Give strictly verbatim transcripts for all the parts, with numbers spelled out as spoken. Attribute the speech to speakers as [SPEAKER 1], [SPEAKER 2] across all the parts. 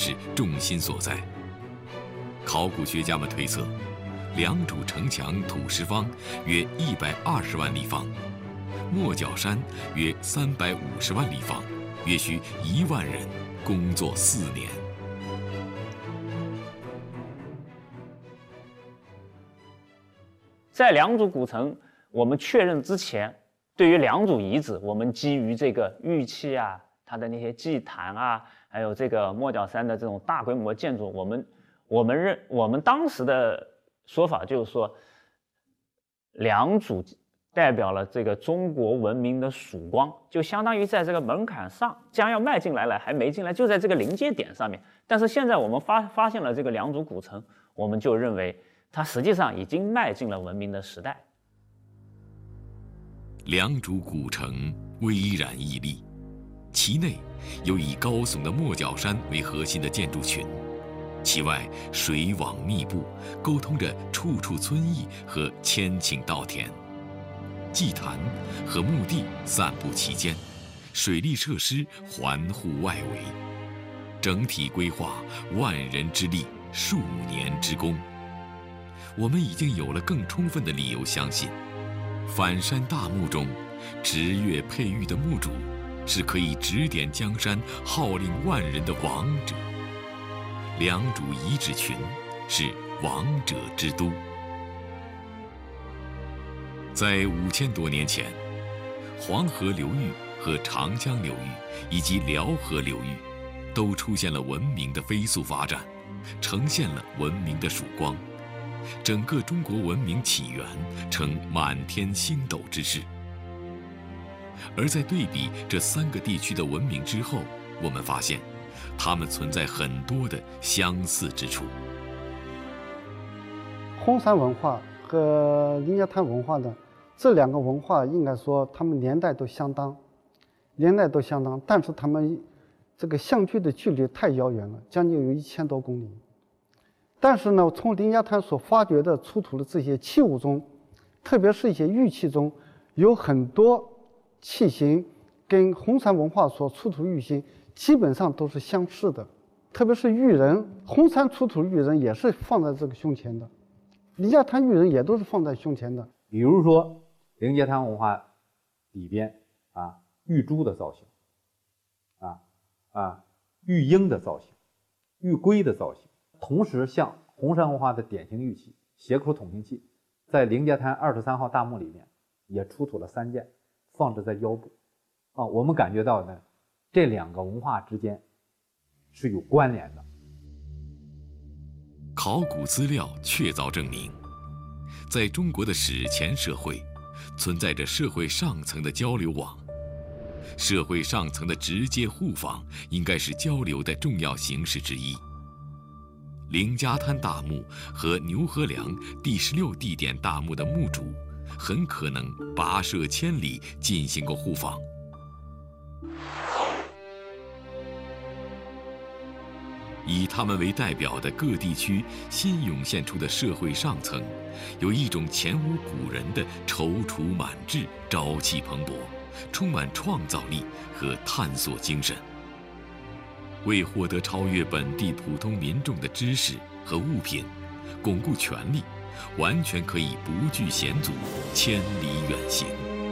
[SPEAKER 1] 是重心所在。考古学家们推测，良渚城墙土石方约一百二十万立方，莫角山约三百五十万立方，约需一万人工作四年。
[SPEAKER 2] 在良渚古城我们确认之前，对于良渚遗址，我们基于这个玉器啊，它的那些祭坛啊，还有这个莫角山的这种大规模建筑，我们我们认我们当时的说法就是说，良渚代表了这个中国文明的曙光，就相当于在这个门槛上将要迈进来了，还没进来，就在这个临界点上面。但是现在我们发发现了这个良渚古城，我们就认为它实际上已经迈进了文明的时代。
[SPEAKER 1] 良渚古城巍然屹立，其内有以高耸的莫角山为核心的建筑群，其外水网密布，沟通着处处村邑和千顷稻田。祭坛和墓地散布其间，水利设施环护外围，整体规划万人之力，数年之功。我们已经有了更充分的理由相信，反山大墓中执月佩玉的墓主是可以指点江山、号令万人的王者。良渚遗址群是王者之都。在五千多年前，黄河流域和长江流域以及辽河流域都出现了文明的飞速发展，呈现了文明的曙光，整个中国文明起源呈满天星斗之势。而在对比这三个地区的文明之后，我们发现它们存在很多的相似之处。
[SPEAKER 3] 红山文化和林家滩文化的这两个文化，应该说他们年代都相当，年代都相当，但是他们这个相距的距离太遥远了，将近有一千多公里。但是呢，从林家滩所发掘的出土的这些器物中，特别是一些玉器中，有很多器型跟红山文化所出土玉型基本上都是相似的，特别是玉人，红山出土玉人也是放在这个胸前的，林家滩玉人也都是放在胸前的。
[SPEAKER 4] 比如说林家滩文化里边啊，玉珠的造型，啊啊，玉鹰的造型，玉龟的造型，同时像红山文化的典型玉器斜口筒形器，在林家滩二十三号大墓里面也出土了三件，放置在腰部。啊，我们感觉到呢，这两个文化之间是有关联的。
[SPEAKER 1] 考古资料确凿证明，在中国的史前社会，存在着社会上层的交流网。社会上层的直接互访应该是交流的重要形式之一。林家滩大墓和牛河梁第十六地点大墓的墓主，很可能跋涉千里进行过互访。以他们为代表的各地区新涌现出的社会上层，有一种前无古人的踌躇满志、朝气蓬勃，充满创造力和探索精神。为获得超越本地普通民众的知识和物品，巩固权力，完全可以不惧险阻，千里远行。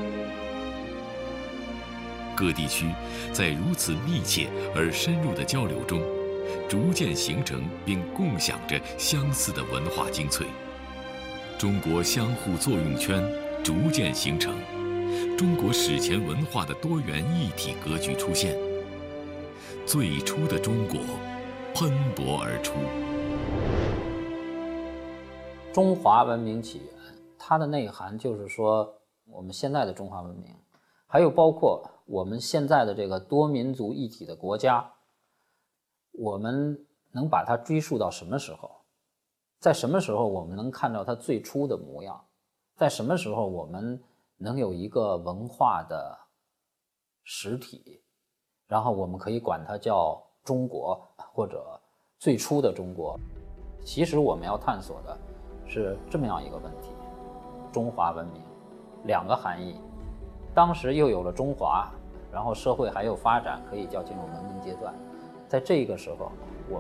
[SPEAKER 1] 各地区在如此密切而深入的交流中，逐渐形成并共享着相似的文化精粹。中国相互作用圈逐渐形成，中国史前文化的多元一体格局出现。最初的中国喷薄而出。
[SPEAKER 5] 中华文明起源，它的内涵就是说，我们现在的中华文明，还有包括我们现在的这个多民族一体的国家，我们能把它追溯到什么时候？在什么时候我们能看到它最初的模样？在什么时候我们能有一个文化的实体？然后我们可以管它叫中国，或者最初的中国。其实我们要探索的是这么样一个问题：中华文明，两个含义。当时又有了中华，然后社会还有发展，可以叫进入文明阶段。在这个时候，